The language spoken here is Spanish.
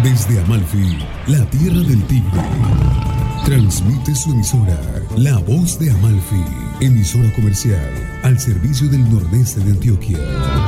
Desde Amalfi, la tierra del tigre, transmite su emisora, La Voz de Amalfi, emisora comercial al servicio del nordeste de Antioquia.